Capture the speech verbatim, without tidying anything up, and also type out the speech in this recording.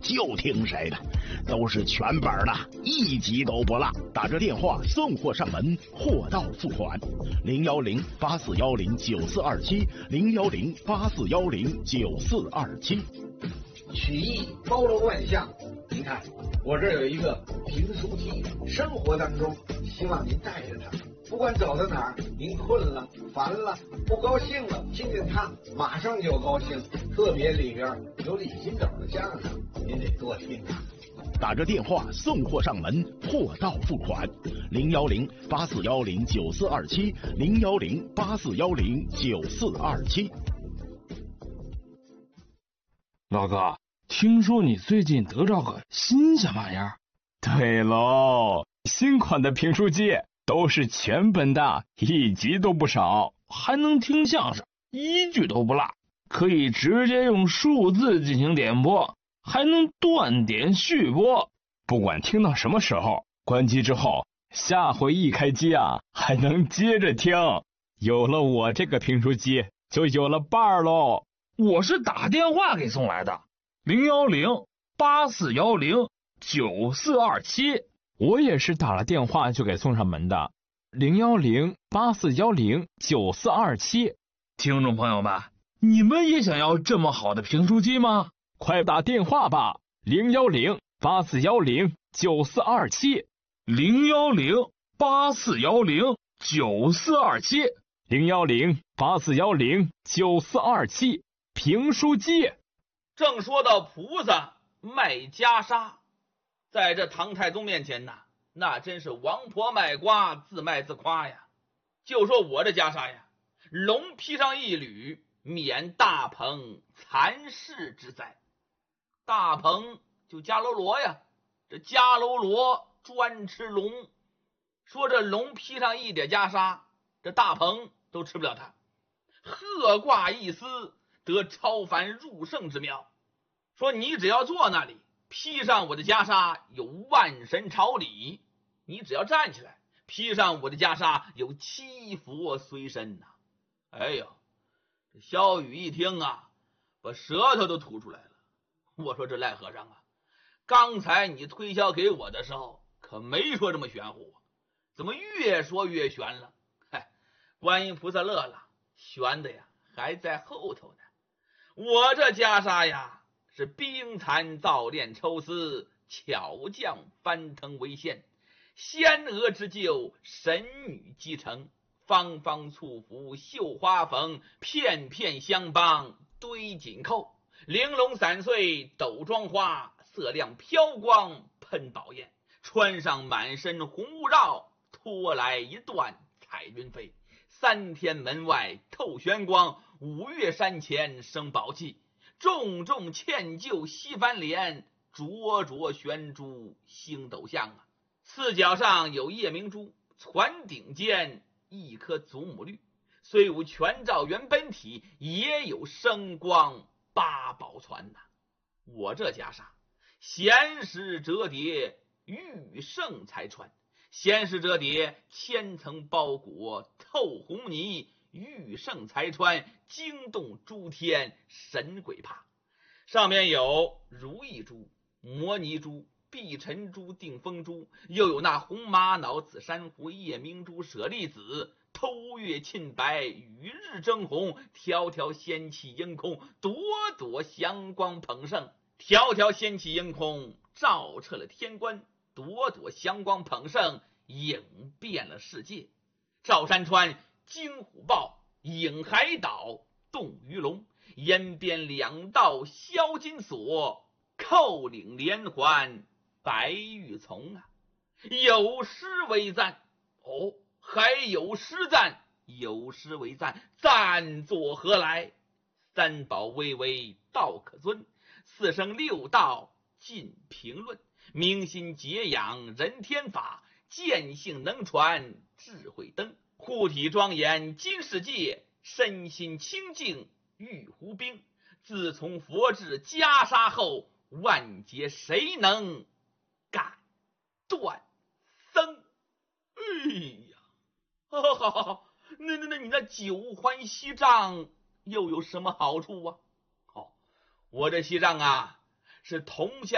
就听谁的，都是全本的，一集都不落。打着电话送货上门，货到付款。零幺零八四幺零九四二七，零幺零八四幺零九四二七。 曲艺包罗万象，您看我这儿有一个评书机，生活当中希望您带着它，不管走到哪儿，您困了、烦了、不高兴了，听见它马上就高兴。特别里边有李金斗的相声，您得多听啊。 打着电话送货上门，货到付款。零幺零八四幺零九四二七，零幺零八四幺零九四二七。 老哥，听说你最近得着个新鲜玩意儿？ 对喽，新款的评书机都是全本的，一集都不少， 还能听相声，一句都不落，可以直接用数字进行点播，还能断点续播。 不管听到什么时候，关机之后，下回一开机啊，还能接着听。有了我这个评书机，就有了伴儿喽。 我是打电话给送来的，零幺零八四幺零九四二七。 我也是打了电话就给送上门的，零幺零八四幺零九四二七。 听众朋友们，你们也想要这么好的评书机吗？ 快打电话吧，零幺零八四幺零九四二七， 零幺零八四幺零九四二七， 零幺零八四幺零九四二七。评书机。 正说到菩萨卖袈裟，在这唐太宗面前呐，那真是王婆卖瓜，自卖自夸呀。就说我这袈裟呀，龙披上一缕，免大鹏残世之灾。大鹏就迦楼罗呀，这迦楼罗专吃龙，说这龙披上一点袈裟，这大鹏都吃不了它。鹤挂一丝，得超凡入圣之妙。说你只要坐那里，披上我的袈裟，有万神朝礼；你只要站起来，披上我的袈裟，有七佛随身呐、啊。哎呦，这萧雨一听啊，把舌头都吐出来了。我说这赖和尚啊，刚才你推销给我的时候可没说这么玄乎，怎么越说越玄了？嗨，观音菩萨乐了，玄的呀还在后头呢。我这袈裟呀，是冰蚕造炼抽丝，巧匠翻腾为线，仙娥之救，神女继承，方方簇服绣花缝，片片相帮堆紧扣，玲珑散碎斗妆花，色亮飘光喷宝焰，穿上满身红雾绕，拖来一段彩云飞。三天门外透玄光，五岳山前生宝气，重重嵌就西番莲，灼灼悬珠星斗相啊。四角上有夜明珠，攒顶间一颗祖母绿，虽无全照原本体，也有生光八宝攒呐、啊。我这袈裟闲时折叠，玉胜才穿，闲时折叠，千层包裹透红泥，玉胜才穿，惊动诸天神鬼怕。上面有如意珠、摩尼珠、碧尘珠、定风珠，又有那红玛瑙、紫珊瑚、夜明珠、舍利子，偷月沁白，与日争红，条条仙气盈空，朵朵祥光捧盛，条条仙气盈空，照彻了天关，朵朵祥光捧盛，影遍了世界。赵山川金虎豹，影海岛动鱼龙，烟边两道销金锁，扣领连环白玉丛啊。有诗为赞，哦，还有诗赞，有诗为赞，赞作何来？三宝巍巍道可尊，四圣六道尽评论，明心解养人天法，见性能传智慧灯，护体庄严金世界，身心清净玉壶冰。自从佛制袈裟后，万劫谁能敢断僧？哎呀，好好好好，那那那你那九环锡杖又有什么好处啊？哦，我这锡杖啊，是铜线